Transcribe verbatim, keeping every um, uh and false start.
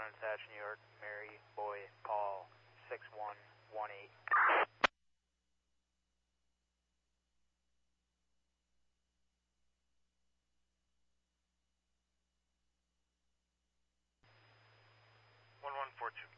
Attach New York, Mary, Boy, Paul, six one one eight. one one four two.